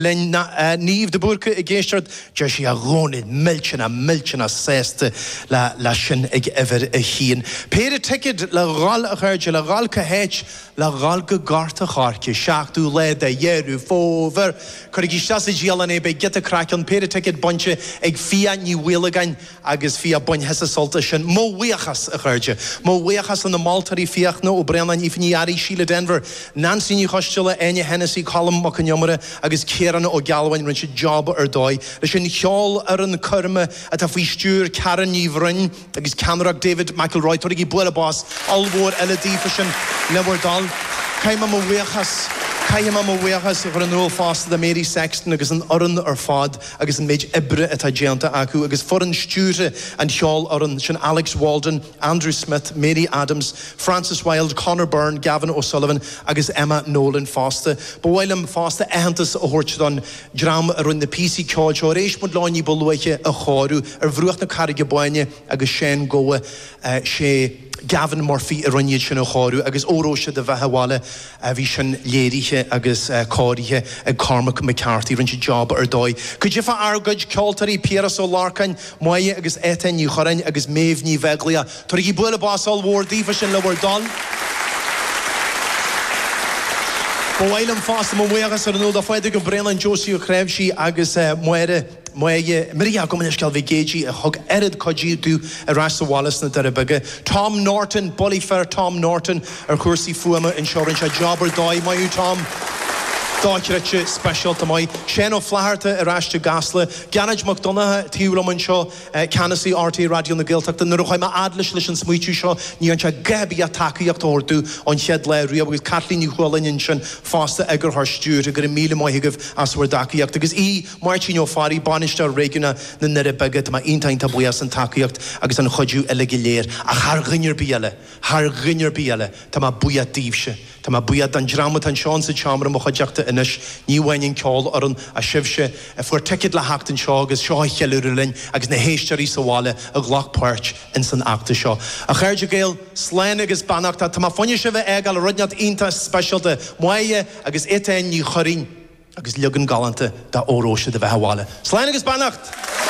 Len níomh de búrca I géisteart de sé a gcónaid miltena sésta le sin ag ever a chin. Péad tickid le ghal a chuirde le ghal cahéit le ghal go garta charce seachtú le de dhéirú fóver chuir í seasa díalan é be gita crackan péad tickid bunte ag fia ní bhuilegain agus fia bun hesa solta sin mó huiachas a chuirde mó huiachas an na Maltarí fiachna ó breanna ní fníarí Sheila Denver Nancy ní choistile aine Hennessy column mo caniomara agus Kieran o Galwain ryn si job dói. Leis sin cheol an cyrma a ta fwy stúr Karen Níomhrin agus Camerach David McElroy torig I bwyl y bos alwór LED fashion lewer dal. Caim am a weachas for an rôl fast the Mary Sexton agus an oran fad agus an méid ibre a gianta acu agus for an stúre an cheol oran sin Alex Walden, Andrew Smith, Mary Adams, Francis Wilde, Conor Byrne, Gavin O'Sullivan agus Emma Nolan fasta. Bhfuilm fasta ehantas a hortdan dram run the PC College or éis mod láinní bolúiche a chorú bhrúach na carige baine agus Shane Goa sé Gavin Murphy runniad sin a chorú agus óróise de bheithehwala a bhí sin léiriche agus cóirithe ag Cormac McCarthy run si job dói. Could you fa argud ceoltarí Pieras ó Larkin muoie agus étain ní chorain agus méh ní veglia torig I bwyl y bos alwór dífa sin lewer dal. Bhfuilm fast mo muochas ar nó da fáide go Brennan Josie Crevshi agus Maria Gomaniscal Vigéji a hug erid codí dú a Rasta Wallace na Darabega. Tom Norton, Bullyfair Tom Norton ar cuasaí fuama insurance a jobber dói maiú Tom. Dáitreite special to mai Shane O'Flaherty a Rasta Gasla Ganaj McDonough Tíúlaman seo Canasí RT Radio na Gaeltacht na rochaim adlis leis an smuitiú seo ní an se gabi a takeíocht ortú an chead le ri agus Kathleen Hualanin sin fasta agur haar stúr a gur míle maithigh as war dakeíocht agus I Martin O'Farry baniste réiguna na Niribega ma intain tabuas an takeíocht agus an chodú eile léir a har rinnear biele tá ma buia díbse tá ma buia dan drama an seán sa chamra mo chodjachta inis níhainin ceol ar an a sibse a fuair tickid le hachtan seo agus seo cheúrlin agus na héistearí sa bháile a ghlach páirt in san acta seo. A chuirde géal sléin agus banachta tá ma fonne se bheith egal a rudneat ínta specialta muoie agus étain ní chorín agus legan galanta da óróise de bheithehwala. Sléin agus banacht!